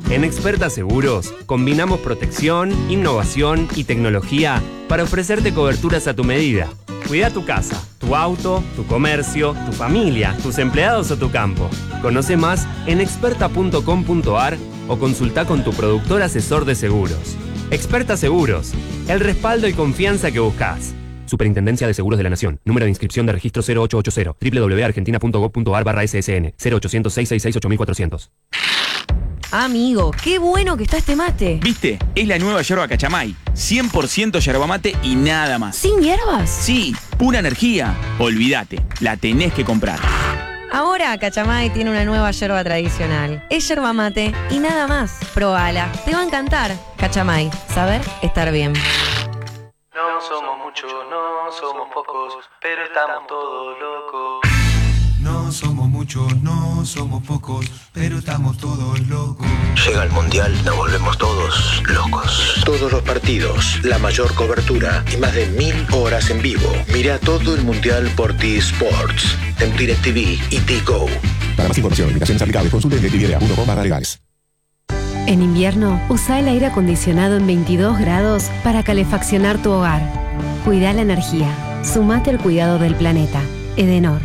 En Experta Seguros, combinamos protección, innovación y tecnología para ofrecerte coberturas a tu medida. Cuida tu casa, tu auto, tu comercio, tu familia, tus empleados o tu campo. Conoce más en experta.com.ar o consulta con tu productor asesor de seguros. Experta Seguros, el respaldo y confianza que buscas. Superintendencia de Seguros de la Nación. Número de inscripción de registro 0880 www.argentina.gov.ar/SSN 0800 666 8400. Amigo, qué bueno que está este mate. ¿Viste? Es la nueva yerba Cachamay. 100% yerba mate y nada más. ¿Sin hierbas? Sí, pura energía. Olvídate, la tenés que comprar. Ahora Cachamay tiene una nueva yerba tradicional. Es yerba mate y nada más. Probala, te va a encantar. Cachamay, saber estar bien. No somos muchos, no somos pocos, pero estamos todos locos. No somos muchos, no somos pocos, pero estamos todos locos. Llega el Mundial, nos volvemos todos locos. Todos los partidos, la mayor cobertura y más de 1000 horas en vivo. Mira todo el Mundial por T-Sports, en DirecTV y T-Go. Para más información, limitaciones aplicables, consulte en directv.com/legales. En invierno, usa el aire acondicionado en 22 grados para calefaccionar tu hogar. Cuida la energía. Sumate al cuidado del planeta. Edenor.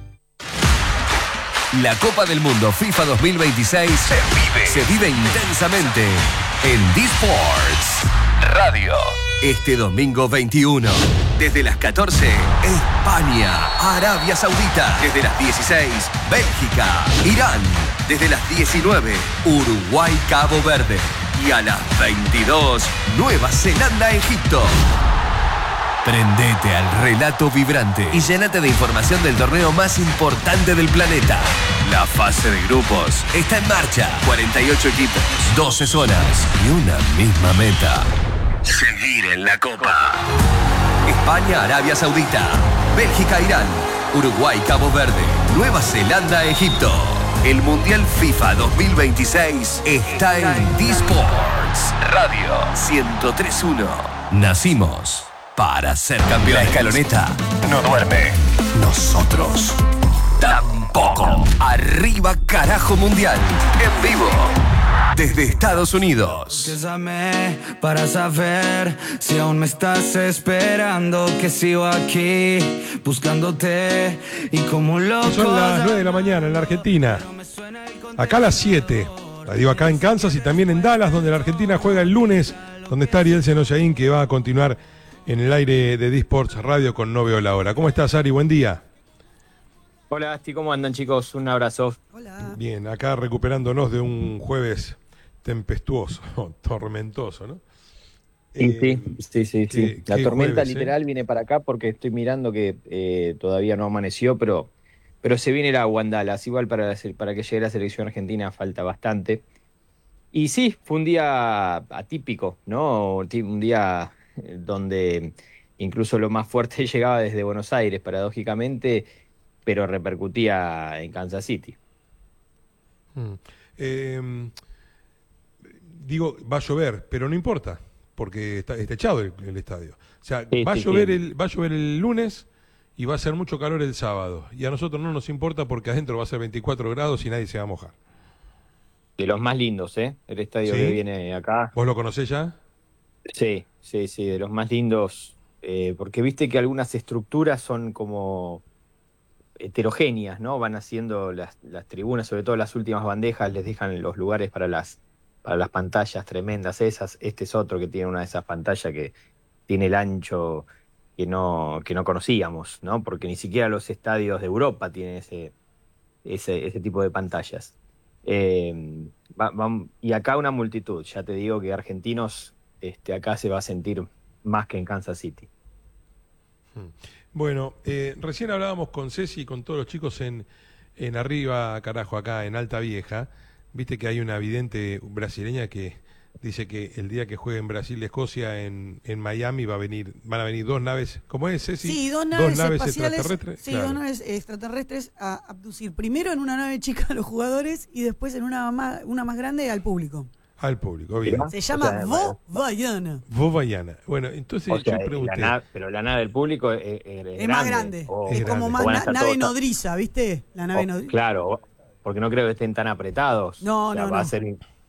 La Copa del Mundo FIFA 2026 se vive intensamente en D-Sports Radio. Este domingo 21, desde las 14, España, Arabia Saudita. Desde las 16, Bélgica, Irán. Desde las 19, Uruguay, Cabo Verde. Y a las 22, Nueva Zelanda, Egipto. Prendete al relato vibrante y llénate de información del torneo más importante del planeta. La fase de grupos está en marcha. 48 equipos, 12 zonas y una misma meta: seguir en la Copa. España, Arabia Saudita. Bélgica, Irán. Uruguay, Cabo Verde. Nueva Zelanda, Egipto. El Mundial FIFA 2026 está en D-Sports Radio 103.1. Nacimos para ser campeones. La escaloneta no duerme. Nosotros tampoco. Arriba carajo mundial. En vivo. Desde Estados Unidos. Bésame para saber si aún me estás esperando, que sigo aquí buscándote y como loco. Son las 9 de la mañana en la Argentina. Acá a las 7. La digo acá en Kansas y también en Dallas, donde la Argentina juega el lunes, donde está Ariel Senoyaín, que va a continuar en el aire de D-Sports Radio con No Veo la Hora. ¿Cómo estás, Ari? Buen día. Hola, Asti, ¿cómo andan, chicos? Un abrazo. Hola. Bien, acá recuperándonos de un jueves tempestuoso, tormentoso, ¿no? Sí. La tormenta jueves, literal viene para acá porque estoy mirando que todavía no amaneció, pero se viene el agua en Dallas. Igual para que llegue la selección argentina falta bastante. Y sí, fue un día atípico, ¿no? Un día donde incluso lo más fuerte llegaba desde Buenos Aires, paradójicamente, pero repercutía en Kansas City. Digo, va a llover, pero no importa, porque está echado el estadio. O sea, va a llover el lunes y va a hacer mucho calor el sábado. Y a nosotros no nos importa porque adentro va a ser 24 grados y nadie se va a mojar. De los más lindos, ¿eh? El estadio que viene acá. ¿Vos lo conocés ya? Sí, de los más lindos. Porque viste que algunas estructuras son como heterogéneas, ¿no? Van haciendo las tribunas, sobre todo las últimas bandejas, les dejan los lugares para las pantallas tremendas esas. Este es otro que tiene una de esas pantallas que tiene el ancho que no conocíamos, ¿no? Porque ni siquiera los estadios de Europa tienen ese tipo de pantallas. Y acá una multitud, ya te digo que argentinos acá se va a sentir más que en Kansas City. Bueno, recién hablábamos con Ceci y con todos los chicos en Arriba, carajo, acá en Alta Vieja. Viste que hay una vidente brasileña que dice que el día que juegue en Brasil-Escocia en Miami van a venir dos naves, ¿cómo es, Ceci? Sí, dos naves espaciales, extraterrestres. Sí, claro. Dos naves extraterrestres a abducir. Primero en una nave chica a los jugadores y después en una más grande al público. Al público, bien. Se llama Vovayana. Vovayana. Bueno, entonces yo pregunté. Pero la nave del público es más grande. Es como más nave nodriza, ¿viste? La nave nodriza. Claro, porque no creo que estén tan apretados. No. Va a ser